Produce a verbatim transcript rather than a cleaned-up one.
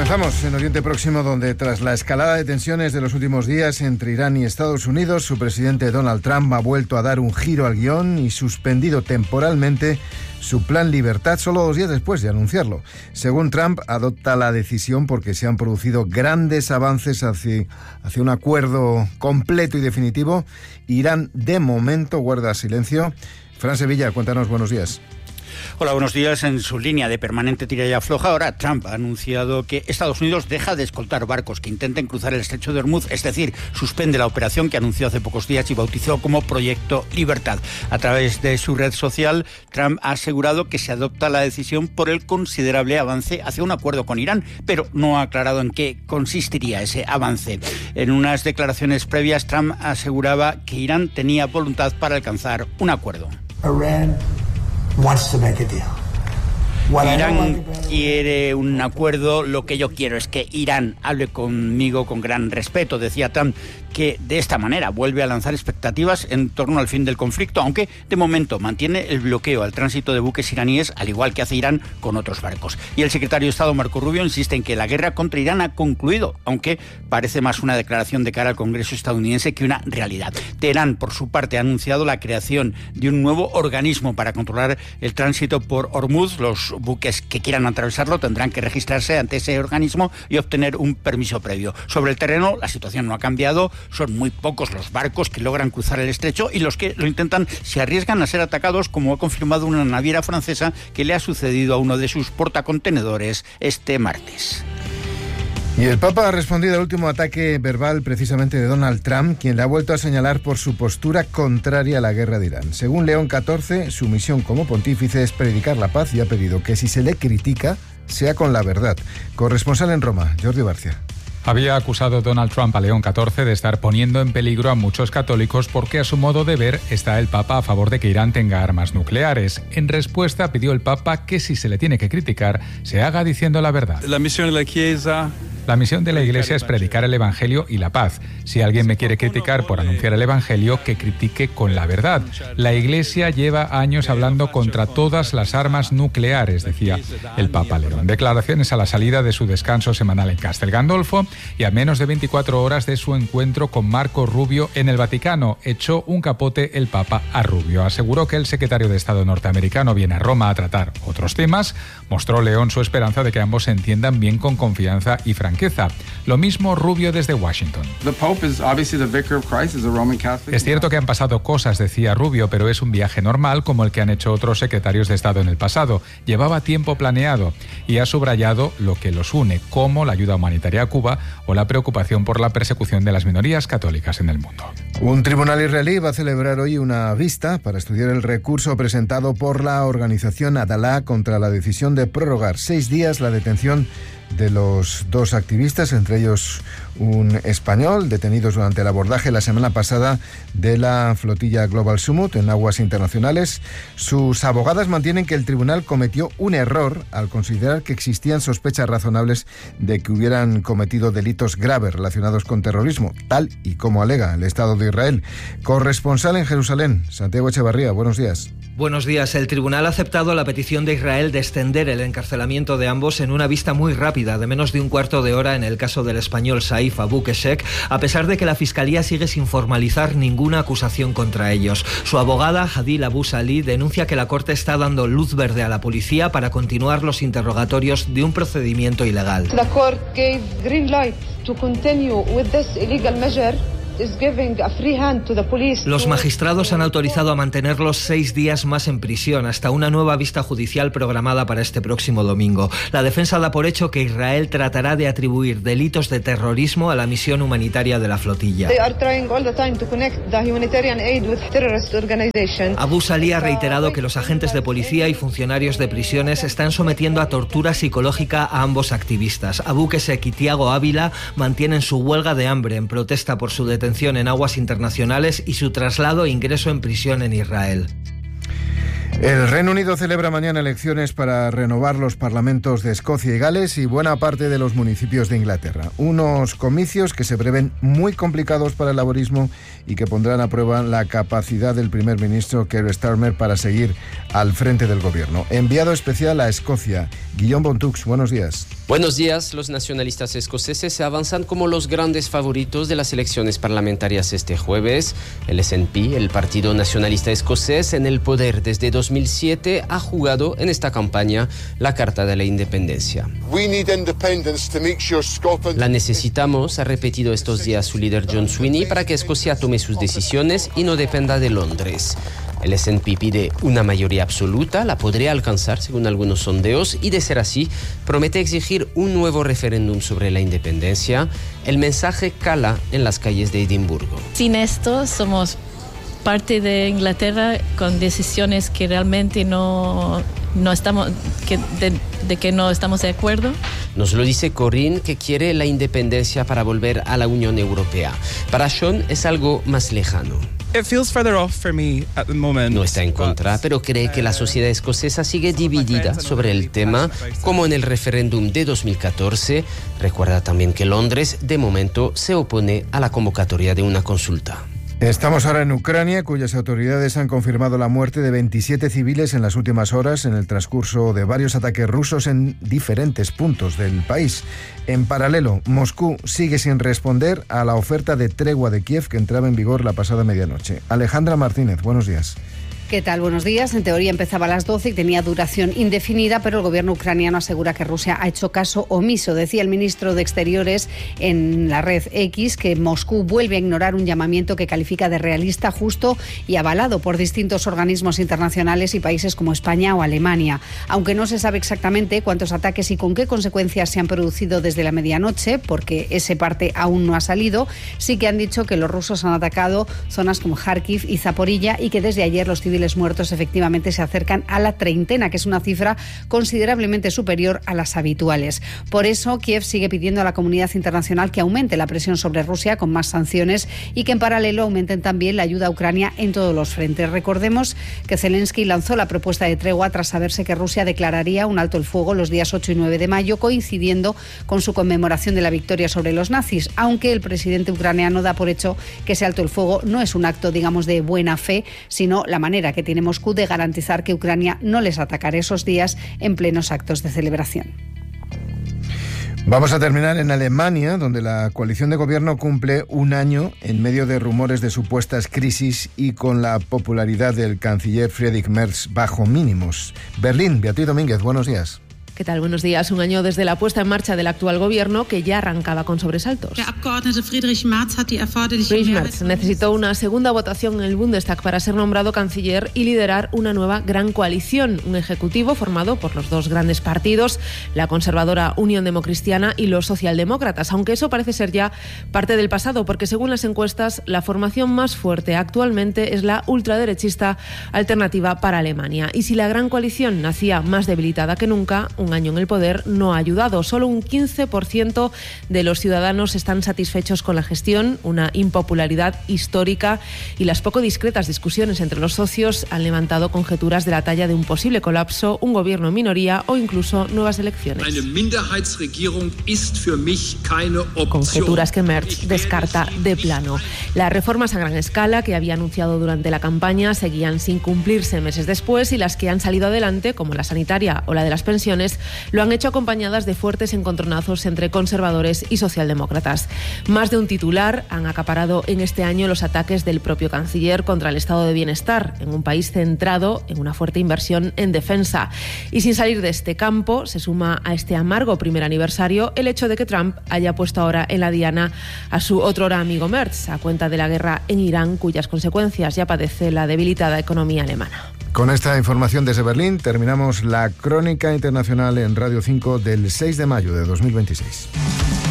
Comenzamos en Oriente Próximo, donde tras la escalada de tensiones de los últimos días entre Irán y Estados Unidos, su presidente Donald Trump ha vuelto a dar un giro al guión y suspendido temporalmente su plan Libertad solo dos días después de anunciarlo. Según Trump, adopta la decisión porque se han producido grandes avances hacia, hacia un acuerdo completo y definitivo. Irán, de momento, guarda silencio. Fran Sevilla, cuéntanos, buenos días. Hola, buenos días. En su línea de permanente tira y afloja, ahora Trump ha anunciado que Estados Unidos deja de escoltar barcos que intenten cruzar el estrecho de Hormuz, es decir, suspende la operación que anunció hace pocos días y bautizó como Proyecto Libertad. A través de su red social, Trump ha asegurado que se adopta la decisión por el considerable avance hacia un acuerdo con Irán, pero no ha aclarado en qué consistiría ese avance. En unas declaraciones previas, Trump aseguraba que Irán tenía voluntad para alcanzar un acuerdo. Irán wants to make a deal. Irán quiere un acuerdo, lo que yo quiero es que Irán hable conmigo con gran respeto, decía Trump, que de esta manera vuelve a lanzar expectativas en torno al fin del conflicto, aunque de momento mantiene el bloqueo al tránsito de buques iraníes, al igual que hace Irán con otros barcos. Y el secretario de Estado, Marco Rubio, insiste en que la guerra contra Irán ha concluido, aunque parece más una declaración de cara al Congreso estadounidense que una realidad. Teherán, por su parte, ha anunciado la creación de un nuevo organismo para controlar el tránsito por Hormuz. Los buques que quieran atravesarlo tendrán que registrarse ante ese organismo y obtener un permiso previo. Sobre el terreno, la situación no ha cambiado. Son muy pocos los barcos que logran cruzar el estrecho y los que lo intentan se arriesgan a ser atacados, como ha confirmado una naviera francesa que le ha sucedido a uno de sus portacontenedores este martes. Y el Papa ha respondido al último ataque verbal precisamente de Donald Trump, quien le ha vuelto a señalar por su postura contraria a la guerra de Irán. Según León catorce, su misión como pontífice es predicar la paz y ha pedido que si se le critica, sea con la verdad. Corresponsal en Roma, Jordi Barcia. Había acusado Donald Trump a León catorce de estar poniendo en peligro a muchos católicos porque a su modo de ver está el Papa a favor de que Irán tenga armas nucleares. En respuesta pidió el Papa que si se le tiene que criticar, se haga diciendo la verdad. La misión de la Iglesia... La misión de la Iglesia es predicar el Evangelio y la paz. Si alguien me quiere criticar por anunciar el Evangelio, que critique con la verdad. La Iglesia lleva años hablando contra todas las armas nucleares, decía el Papa León. Declaraciones a la salida de su descanso semanal en Castel Gandolfo y a menos de veinticuatro horas de su encuentro con Marco Rubio en el Vaticano. Echó un capote el Papa a Rubio. Aseguró que el secretario de Estado norteamericano viene a Roma a tratar otros temas. Mostró León su esperanza de que ambos se entiendan bien con confianza y franqueza. Lo mismo Rubio desde Washington. Es cierto que han pasado cosas, decía Rubio, pero es un viaje normal como el que han hecho otros secretarios de Estado en el pasado. Llevaba tiempo planeado y ha subrayado lo que los une, como la ayuda humanitaria a Cuba o la preocupación por la persecución de las minorías católicas en el mundo. Un tribunal israelí va a celebrar hoy una vista para estudiar el recurso presentado por la organización Adalá contra la decisión de prorrogar seis días la detención de los dos activistas, entre ellos un español, detenidos durante el abordaje la semana pasada de la flotilla Global Summit en aguas internacionales. Sus abogadas mantienen que el tribunal cometió un error al considerar que existían sospechas razonables de que hubieran cometido delitos graves relacionados con terrorismo, tal y como alega el Estado de Israel. Corresponsal en Jerusalén, Santiago Echevarría, buenos días. Buenos días. El tribunal ha aceptado la petición de Israel de extender el encarcelamiento de ambos en una vista muy rápida, de menos de un cuarto de hora en el caso del español Saif Abu Keshek, a pesar de que la Fiscalía sigue sin formalizar ninguna acusación contra ellos. Su abogada, Hadil Abu Salih, denuncia que la Corte está dando luz verde a la policía para continuar los interrogatorios de un procedimiento ilegal. The court gave green light to continue with this illegal measure. Los magistrados han autorizado a mantenerlos seis días más en prisión, hasta una nueva vista judicial programada para este próximo domingo. La defensa da por hecho que Israel tratará de atribuir delitos de terrorismo a la misión humanitaria de la flotilla. Abu Salih ha reiterado que los agentes de policía y funcionarios de prisiones están sometiendo a tortura psicológica a ambos activistas. Abu Keshek y Tiago Ávila mantienen su huelga de hambre en protesta por su detención en aguas internacionales y su traslado e ingreso en prisión en Israel. El Reino Unido celebra mañana elecciones para renovar los parlamentos de Escocia y Gales y buena parte de los municipios de Inglaterra. Unos comicios que se prevén muy complicados para el laborismo y que pondrán a prueba la capacidad del primer ministro Keir Starmer para seguir al frente del gobierno. Enviado especial a Escocia, Guillaume Bontux, buenos días. Buenos días. Los nacionalistas escoceses se avanzan como los grandes favoritos de las elecciones parlamentarias este jueves. El S and P, el Partido Nacionalista Escocés, en el poder desde dos mil siete, ha jugado en esta campaña la carta de la independencia. La necesitamos, ha repetido estos días su líder John Swinney, para que Escocia tome sus decisiones y no dependa de Londres. El S and P pide una mayoría absoluta, la podría alcanzar según algunos sondeos, y de ser así, promete exigir un nuevo referéndum sobre la independencia. El mensaje cala en las calles de Edimburgo. Sin esto, somos parte de Inglaterra con decisiones que realmente no, no estamos, que de, de que no estamos de acuerdo. Nos lo dice Corinne, que quiere la independencia para volver a la Unión Europea. Para Sean es algo más lejano. No está en contra, pero cree que la sociedad escocesa sigue dividida sobre el tema, como en el referéndum de dos mil catorce. Recuerda también que Londres, de momento, se opone a la convocatoria de una consulta. Estamos ahora en Ucrania, cuyas autoridades han confirmado la muerte de veintisiete civiles en las últimas horas en el transcurso de varios ataques rusos en diferentes puntos del país. En paralelo, Moscú sigue sin responder a la oferta de tregua de Kiev que entraba en vigor la pasada medianoche. Alejandra Martínez, buenos días. ¿Qué tal? Buenos días. En teoría empezaba a las doce y tenía duración indefinida, pero el gobierno ucraniano asegura que Rusia ha hecho caso omiso. Decía el ministro de Exteriores en la red X que Moscú vuelve a ignorar un llamamiento que califica de realista, justo y avalado por distintos organismos internacionales y países como España o Alemania. Aunque no se sabe exactamente cuántos ataques y con qué consecuencias se han producido desde la medianoche, porque ese parte aún no ha salido, sí que han dicho que los rusos han atacado zonas como Kharkiv y Zaporilla y que desde ayer los civiles muertos efectivamente se acercan a la treintena, que es una cifra considerablemente superior a las habituales. Por eso, Kiev sigue pidiendo a la comunidad internacional que aumente la presión sobre Rusia con más sanciones y que en paralelo aumenten también la ayuda a Ucrania en todos los frentes. Recordemos que Zelensky lanzó la propuesta de tregua tras saberse que Rusia declararía un alto el fuego los días ocho y nueve de mayo, coincidiendo con su conmemoración de la victoria sobre los nazis, aunque el presidente ucraniano da por hecho que ese alto el fuego no es un acto, digamos, de buena fe, sino la manera que tiene Moscú de garantizar que Ucrania no les atacará esos días en plenos actos de celebración. Vamos a terminar en Alemania, donde la coalición de gobierno cumple un año en medio de rumores de supuestas crisis y con la popularidad del canciller Friedrich Merz bajo mínimos. Berlín, Beatriz Domínguez, buenos días. ¿Qué tal? Buenos días. Un año desde la puesta en marcha del actual gobierno, que ya arrancaba con sobresaltos. Friedrich Merz necesitó una segunda votación en el Bundestag para ser nombrado canciller y liderar una nueva gran coalición, un ejecutivo formado por los dos grandes partidos, la conservadora Unión Democristiana y los socialdemócratas, aunque eso parece ser ya parte del pasado, porque según las encuestas, la formación más fuerte actualmente es la ultraderechista Alternativa para Alemania. Y si la gran coalición nacía más debilitada que nunca, un año en el poder no ha ayudado. Solo un quince por ciento de los ciudadanos están satisfechos con la gestión, una impopularidad histórica, y las poco discretas discusiones entre los socios han levantado conjeturas de la talla de un posible colapso, un gobierno en minoría o incluso nuevas elecciones. Conjeturas que Merz descarta de plano. Las reformas a gran escala que había anunciado durante la campaña seguían sin cumplirse meses después, y las que han salido adelante, como la sanitaria o la de las pensiones, lo han hecho acompañadas de fuertes encontronazos entre conservadores y socialdemócratas. Más de un titular han acaparado en este año los ataques del propio canciller contra el estado de bienestar en un país centrado en una fuerte inversión en defensa. Y sin salir de este campo, se suma a este amargo primer aniversario el hecho de que Trump haya puesto ahora en la diana a su otrora amigo Merz, a cuenta de la guerra en Irán, cuyas consecuencias ya padece la debilitada economía alemana. Con esta información desde Berlín terminamos la crónica internacional en Radio cinco del seis de mayo de dos mil veintiséis.